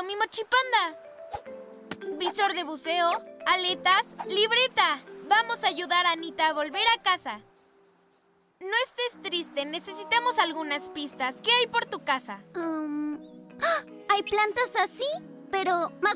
listo mi mochipanda. Visor de buceo, aletas, libreta. Vamos a ayudar a Anita a volver a casa. No estés triste, necesitamos algunas pistas. ¿Qué hay por tu casa? Hay plantas así, pero más